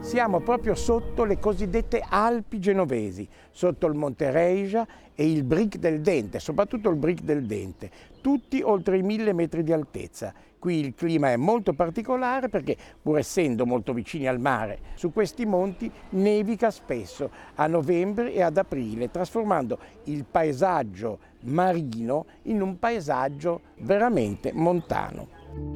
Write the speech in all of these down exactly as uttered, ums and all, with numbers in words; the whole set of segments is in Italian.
Siamo proprio sotto le cosiddette Alpi genovesi, sotto il Monte Reija e il Brick del Dente, soprattutto il Brick del Dente, tutti oltre i mille metri di altezza. Qui il clima è molto particolare perché, pur essendo molto vicini al mare, su questi monti nevica spesso a novembre e ad aprile, trasformando il paesaggio marino in un paesaggio veramente montano.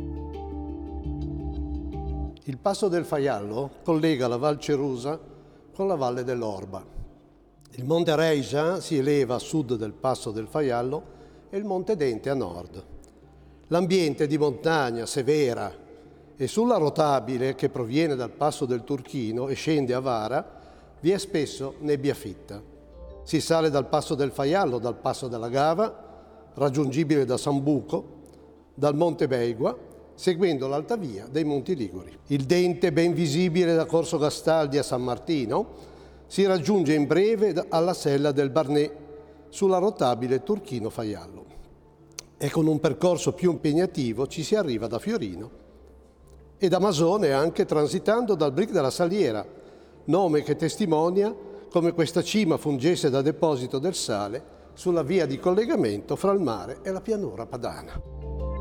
Il passo del Faiallo collega la Val Cerusa con la valle dell'Orba. Il Monte Reija si eleva a sud del passo del Faiallo e il Monte Dente a nord. L'ambiente di montagna severa e sulla rotabile che proviene dal passo del Turchino e scende a Vara vi è spesso nebbia fitta. Si sale dal passo del Faiallo, dal passo della Gava, raggiungibile da Sambuco, dal Monte Beigua, seguendo l'altavia dei Monti Liguri. Il Dente, ben visibile da Corso Gastaldi a San Martino, si raggiunge in breve alla sella del Barnet, sulla rotabile Turchino-Faiallo. E con un percorso più impegnativo ci si arriva da Fiorino e da Masone, anche transitando dal Brick della Saliera, nome che testimonia come questa cima fungesse da deposito del sale sulla via di collegamento fra il mare e la pianura padana.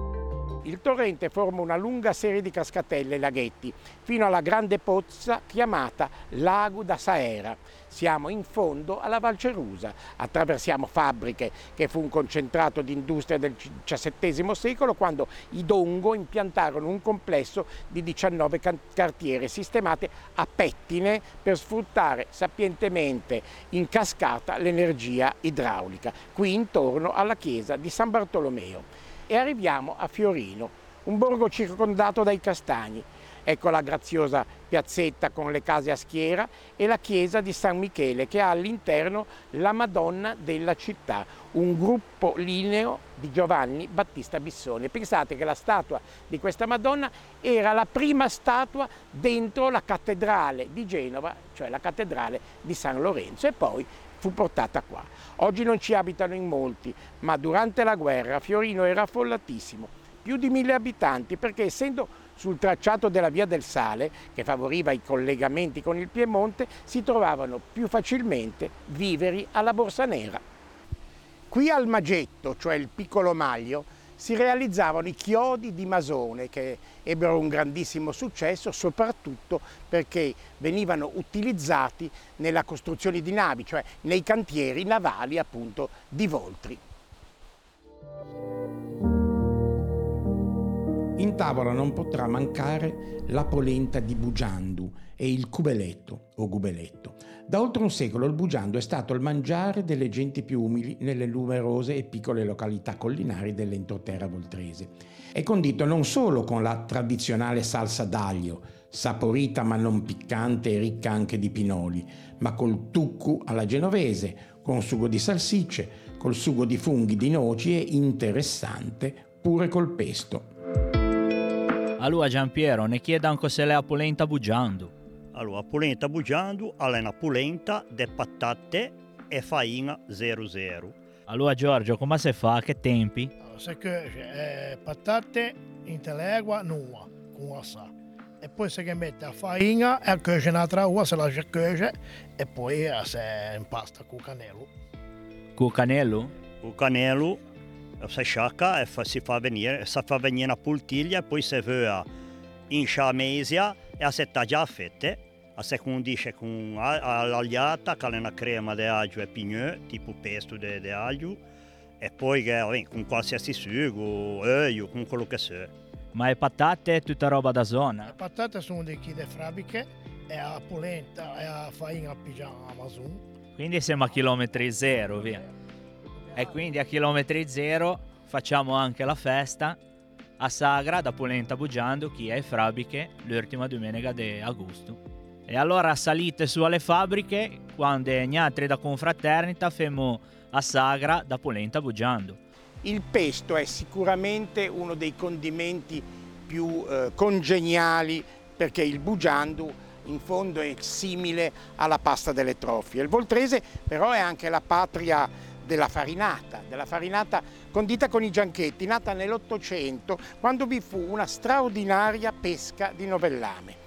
Il torrente forma una lunga serie di cascatelle e laghetti, fino alla grande pozza chiamata Lago da Saera. Siamo in fondo alla Val Cerusa, attraversiamo fabbriche che fu un concentrato di industria del diciassettesimo secolo, quando i Dongo impiantarono un complesso di diciannove cartiere sistemate a pettine per sfruttare sapientemente in cascata l'energia idraulica, qui intorno alla chiesa di San Bartolomeo. E arriviamo a Fiorino, un borgo circondato dai castagni. Ecco la graziosa piazzetta con le case a schiera e la chiesa di San Michele, che ha all'interno la Madonna della città, un gruppo lineo di Giovanni Battista Bissoni. Pensate che la statua di questa Madonna era la prima statua dentro la cattedrale di Genova, cioè la cattedrale di San Lorenzo, e poi fu portata qua. Oggi non ci abitano in molti, ma durante la guerra Fiorino era affollatissimo, più di mille abitanti, perché essendo sul tracciato della Via del Sale, che favoriva i collegamenti con il Piemonte, si trovavano più facilmente viveri alla Borsa Nera. Qui al Magetto, cioè il Piccolo Maglio, si realizzavano i chiodi di Masone, che ebbero un grandissimo successo, soprattutto perché venivano utilizzati nella costruzione di navi, cioè nei cantieri navali appunto di Voltri. In tavola non potrà mancare la polenta di Bugiandu e il cubeletto o gubeletto. Da oltre un secolo il Bugiandu è stato il mangiare delle genti più umili nelle numerose e piccole località collinari dell'entroterra voltrese. È condito non solo con la tradizionale salsa d'aglio, saporita ma non piccante e ricca anche di pinoli, ma col tuccu alla genovese, con sugo di salsicce, col sugo di funghi di noci e, interessante, pure col pesto. Allora Giampiero, ne chiedo anche se la polenta Bugiandu. Allora, polenta Bugiandu è una polenta di patate e farina zero zero. Allora Giorgio, come si fa? Che tempi? Allora, si cuoce eh, patate in telegua nua con la sal. E poi si mette la farina e cuoce un'altra ora, si lascia cuocere e poi eh, si impasta con canello. Con canello? Con canello si sciacca e fa, si fa venire, si fa venire una poltiglia e poi si va in sciamesia e si taglia a fette. Si condisce con l'agliata, che è una crema di aglio e pignò, tipo pesto di aglio, e poi con qualsiasi sugo, olio, con quello che sia. Ma le patate è tutta roba da zona? Le patate sono di chi le frabiche e la polenta e la farina pigiama Amazon. Quindi siamo a chilometri zero, via. E quindi a chilometri zero facciamo anche la festa a Sagra da polenta Bugiandu, chi è frabiche, l'ultima domenica di agosto. E allora salite su alle fabbriche quando gli altri da confraternita femo a Sagra da polenta Bugiandu. Il pesto è sicuramente uno dei condimenti più eh, congeniali, perché il Bugiandu in fondo è simile alla pasta delle trofie. Il Voltrese però è anche la patria della farinata, della farinata condita con i gianchetti, nata nell'Ottocento, quando vi fu una straordinaria pesca di novellame.